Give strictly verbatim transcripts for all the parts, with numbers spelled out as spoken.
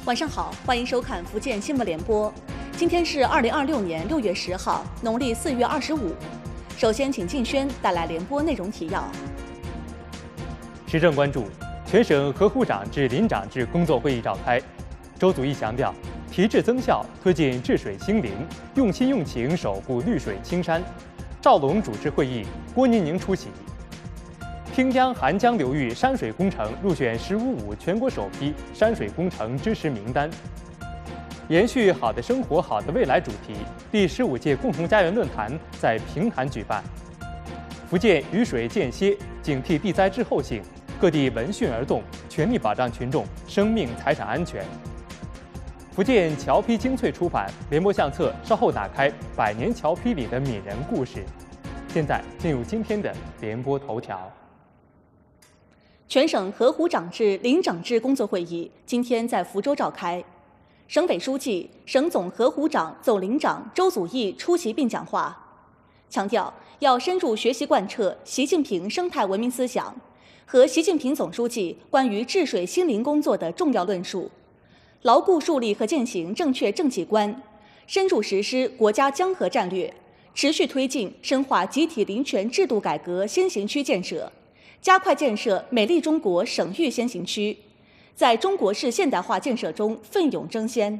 晚上好，欢迎收看福建新闻联播。今天是二零二六年六月十号，农历四月二十五。首先，请静轩带来联播内容提要。 时政关注：全省河湖长至林长制工作会议召开。周祖义强调，提质增效，推进治水兴林，用心用情守护绿水青山。赵龙主持会议，郭宁宁出席。汀江韩江流域山水工程入选“十五五”全国首批山水工程支持名单。延续“好的生活，好的未来”主题，第十五届共同家园论坛在平潭举办。福建雨水间歇，警惕地灾滞后性，各地闻讯而动，全力保障群众生命财产安全。福建侨批精粹出版联播相册，稍后打开百年侨批里的闽人故事。现在进入今天的联播头条。 全省河湖长制、林长制工作会议今天在福州召开，省委书记、省总河湖长、总林长周祖义出席并讲话，强调要深入学习贯彻习近平生态文明思想和习近平总书记关于治水兴林工作的重要论述，牢固树立和践行正确政绩观，深入实施国家江河战略，持续推进深化集体林权制度改革先行区建设，加快建设美丽中国省域先行区，在中国式现代化建设中奋勇争先。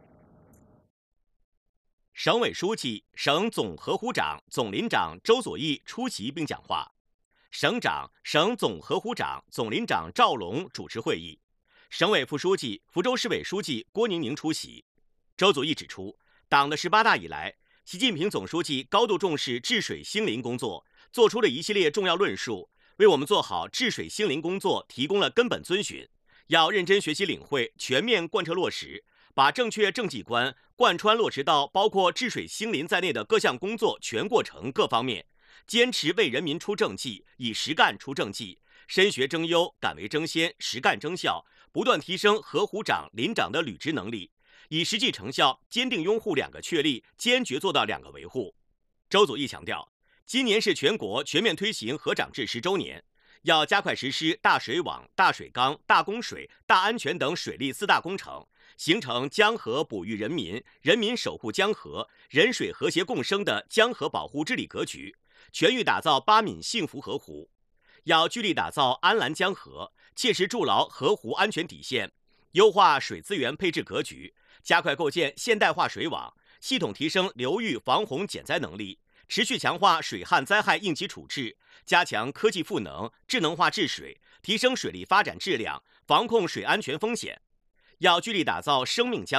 省委书记、省总河湖长、总林长周祖义出席并讲话，省长、省总河湖长、总林长赵龙主持会议，省委副书记、福州市委书记郭宁宁出席。周祖义指出，党的十八大以来，习近平总书记高度重视治水兴林工作，做出了一系列重要论述，为我们做好治水兴林工作提供了根本遵循。要认真学习领会，全面贯彻落实，把正确政绩观贯穿落实到包括治水兴林在内的各项工作全过程各方面，坚持为人民出政绩，以实干出政绩，深学争优，敢为争先，实干争效，不断提升河湖长、林长的履职能力，以实际成效坚定拥护两个确立，坚决做到两个维护。周祖义强调，今年是全国全面推行河长制十周年，要加快实施大水网、大水缸、大供水、大安全等水利四大工程，形成江河哺育人民、人民守护江河、人水和谐共生的江河保护治理格局，全域打造八闽幸福河湖。要聚力打造安澜江河，切实筑牢河湖安全底线，优化水资源配置格局，加快构建现代化水网，系统提升流域防洪减灾能力，持续强化水旱灾害应急处置，加强科技赋能、智能化治水，提升水利发展质量，防控水安全风险。要聚力打造生命江